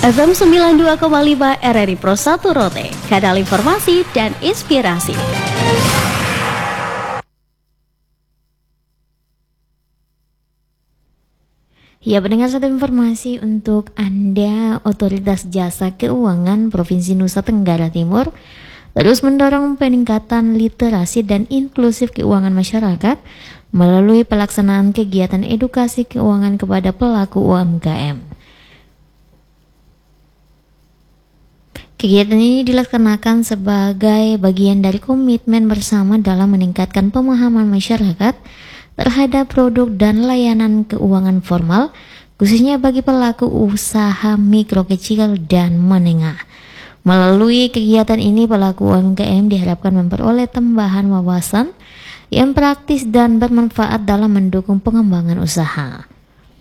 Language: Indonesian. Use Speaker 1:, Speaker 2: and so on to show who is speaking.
Speaker 1: FM 92,5 RRI Pro 1 Rote, kanal informasi dan inspirasi. Ya, pendengar, satu informasi untuk Anda. Otoritas Jasa Keuangan Provinsi Nusa Tenggara Timur terus mendorong peningkatan literasi dan inklusif keuangan masyarakat melalui pelaksanaan kegiatan edukasi keuangan kepada pelaku UMKM. Kegiatan ini dilaksanakan sebagai bagian dari komitmen bersama dalam meningkatkan pemahaman masyarakat terhadap produk dan layanan keuangan formal, khususnya bagi pelaku usaha mikro, kecil, dan menengah. Melalui kegiatan ini, pelaku UMKM diharapkan memperoleh tambahan wawasan yang praktis dan bermanfaat dalam mendukung pengembangan usaha.